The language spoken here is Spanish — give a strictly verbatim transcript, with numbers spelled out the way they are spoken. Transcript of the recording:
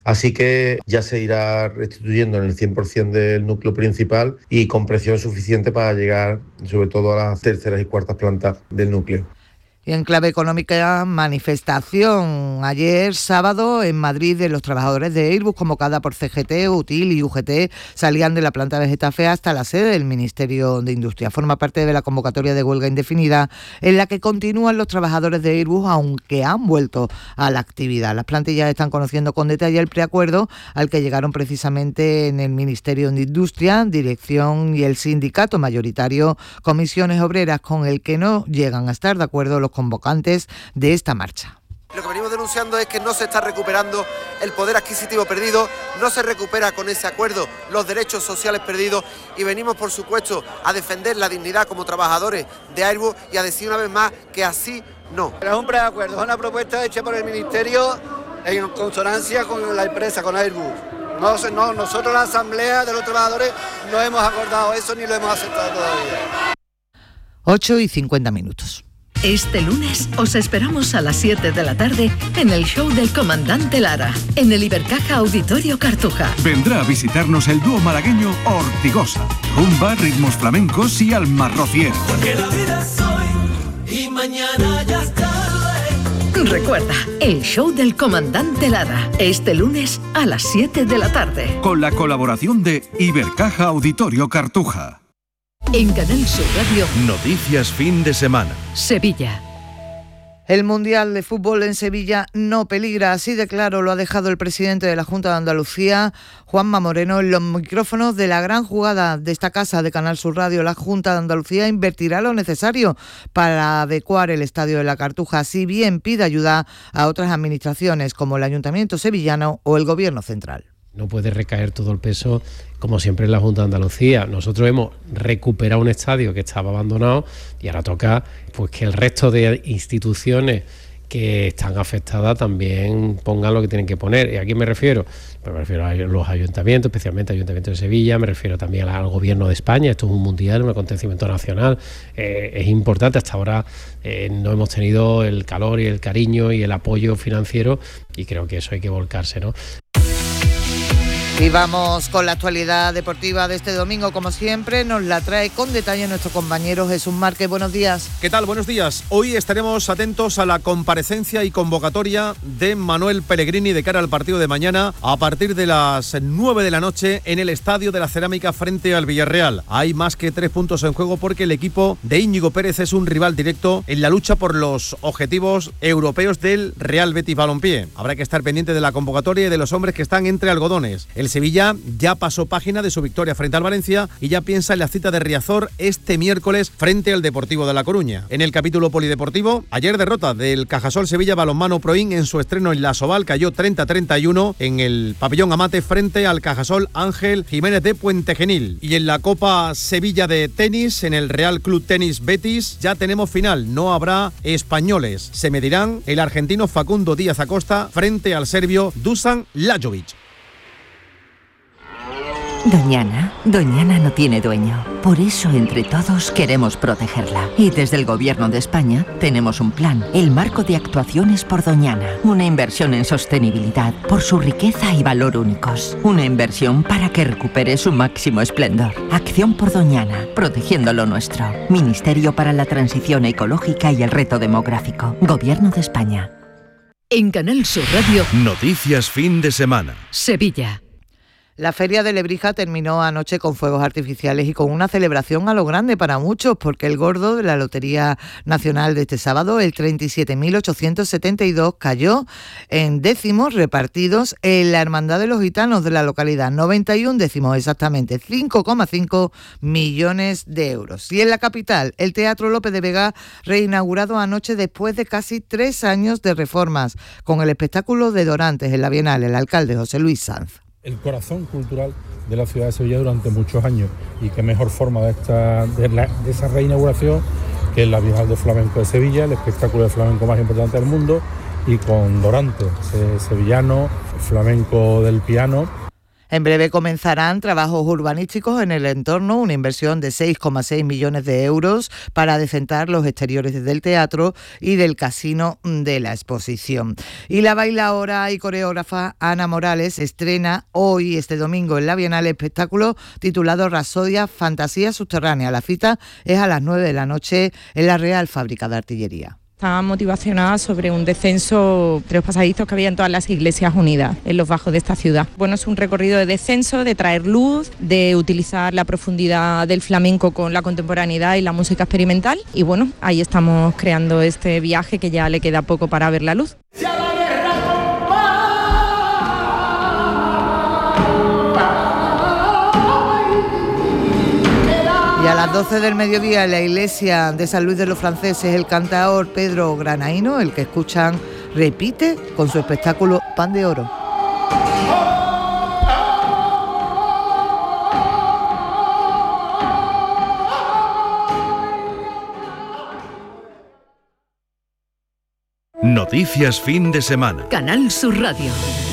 Así que ya se irá restituyendo en el cien por ciento del núcleo principal y con presión suficiente para llegar sobre todo a las terceras y cuartas plantas del núcleo. Y en clave económica, manifestación ayer sábado en Madrid de los trabajadores de Airbus convocada por C G T, UTIL y U G T salían de la planta de Getafe hasta la sede del Ministerio de Industria. Forma parte de la convocatoria de huelga indefinida en la que continúan los trabajadores de Airbus aunque han vuelto a la actividad. Las plantillas están conociendo con detalle el preacuerdo al que llegaron precisamente en el Ministerio de Industria, dirección y el sindicato mayoritario Comisiones Obreras, con el que no llegan a estar de acuerdo los convocantes de esta marcha. Lo que venimos denunciando es que no se está recuperando el poder adquisitivo perdido, no se recupera con ese acuerdo los derechos sociales perdidos y venimos, por supuesto, a defender la dignidad como trabajadores de Airbus y a decir una vez más que así no. Pero es un preacuerdo, es una propuesta hecha por el Ministerio en consonancia con la empresa, con Airbus. No, no, nosotros la Asamblea de los Trabajadores no hemos acordado eso ni lo hemos aceptado todavía. ocho y cincuenta minutos. Este lunes os esperamos a las siete de la tarde en el show del Comandante Lara, en el Ibercaja Auditorio Cartuja. Vendrá a visitarnos el dúo malagueño Ortigosa, rumba, ritmos flamencos y alma rociera. Porque la vida es hoy y mañana ya es tarde. Recuerda, el show del Comandante Lara, este lunes a las siete de la tarde. Con la colaboración de Ibercaja Auditorio Cartuja. En Canal Sur Radio, noticias fin de semana. Sevilla. El Mundial de Fútbol en Sevilla no peligra, así de claro lo ha dejado el presidente de la Junta de Andalucía, Juanma Moreno, en los micrófonos de la gran jugada de esta casa de Canal Sur Radio. La Junta de Andalucía invertirá lo necesario para adecuar el estadio de la Cartuja, si bien pide ayuda a otras administraciones como el Ayuntamiento sevillano o el Gobierno central. No puede recaer todo el peso, como siempre, en la Junta de Andalucía. Nosotros hemos recuperado un estadio que estaba abandonado y ahora toca pues que el resto de instituciones que están afectadas también pongan lo que tienen que poner. ¿Y a quién me refiero? Pues me refiero a los ayuntamientos, especialmente al Ayuntamiento de Sevilla, me refiero también al Gobierno de España. Esto es un mundial, un acontecimiento nacional, eh, es importante. Hasta ahora eh, no hemos tenido el calor y el cariño y el apoyo financiero y creo que eso hay que volcarse, ¿no? Y vamos con la actualidad deportiva de este domingo, como siempre, nos la trae con detalle nuestro compañero Jesús Márquez. Buenos días. ¿Qué tal? Buenos días. Hoy estaremos atentos a la comparecencia y convocatoria de Manuel Pellegrini de cara al partido de mañana a partir de las nueve de la noche en el Estadio de la Cerámica frente al Villarreal. Hay más que tres puntos en juego porque el equipo de Íñigo Pérez es un rival directo en la lucha por los objetivos europeos del Real Betis Balompié. Habrá que estar pendiente de la convocatoria y de los hombres que están entre algodones. El Sevilla ya pasó página de su victoria frente al Valencia y ya piensa en la cita de Riazor este miércoles frente al Deportivo de La Coruña. En el capítulo polideportivo, ayer derrota del Cajasol Sevilla Balonmano Proin en su estreno en La Soval, cayó treinta a treinta y uno en el pabellón Amate frente al Cajasol Ángel Jiménez de Puente Genil. Y en la Copa Sevilla de tenis, en el Real Club Tenis Betis, ya tenemos final, no habrá españoles. Se medirán el argentino Facundo Díaz Acosta frente al serbio Dusan Lajovic. Doñana, Doñana no tiene dueño. Por eso, entre todos, queremos protegerla. Y desde el Gobierno de España tenemos un plan, el Marco de Actuaciones por Doñana. Una inversión en sostenibilidad por su riqueza y valor únicos. Una inversión para que recupere su máximo esplendor. Acción por Doñana, protegiendo lo nuestro. Ministerio para la Transición Ecológica y el Reto Demográfico. Gobierno de España. En Canal Sur Radio, noticias fin de semana. Sevilla. La Feria de Lebrija terminó anoche con fuegos artificiales y con una celebración a lo grande para muchos, porque el gordo de la Lotería Nacional de este sábado, el treinta y siete mil ochocientos setenta y dos, cayó en décimos repartidos en la Hermandad de los Gitanos de la localidad, noventa y un décimos exactamente, cinco coma cinco millones de euros. Y en la capital, el Teatro López de Vega, reinaugurado anoche después de casi tres años de reformas, con el espectáculo de Dorantes en la Bienal, el alcalde José Luis Sanz. El corazón cultural de la ciudad de Sevilla durante muchos años, y qué mejor forma de, esta, de, la, de esa reinauguración que es la Bienal de Flamenco de Sevilla, el espectáculo de flamenco más importante del mundo, y con Dorantes, ese sevillano, flamenco del piano. En breve comenzarán trabajos urbanísticos en el entorno, una inversión de seis coma seis millones de euros para adecentar los exteriores del teatro y del casino de la exposición. Y la bailaora y coreógrafa Ana Morales estrena hoy, este domingo, en la Bienal, espectáculo titulado Rapsodia Fantasía Subterránea. La cita es a las nueve de la noche en la Real Fábrica de Artillería. Está motivacionada sobre un descenso de los pasadizos que había en todas las iglesias unidas, en los bajos de esta ciudad. Bueno, es un recorrido de descenso, de traer luz, de utilizar la profundidad del flamenco con la contemporaneidad y la música experimental. Y bueno, ahí estamos creando este viaje que ya le queda poco para ver la luz. Y a las doce del mediodía en la iglesia de San Luis de los Franceses, el cantaor Pedro Granaíno, el que escuchan, repite con su espectáculo Pan de Oro. Noticias fin de semana. Canal Sur Radio.